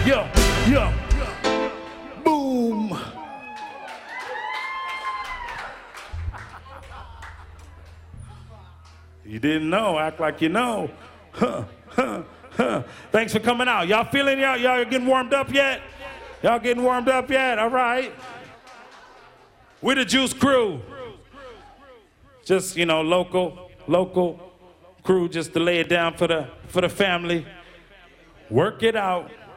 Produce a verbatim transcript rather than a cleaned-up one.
yo, yo. Boom. You didn't know, act like you know. Huh, huh, huh. Thanks for coming out. Y'all feeling y'all, y'all getting warmed up yet? Y'all getting warmed up yet? All right. We're the Juice Crew. Just, you know, local, local crew just to lay it down for the for the family. Work it out.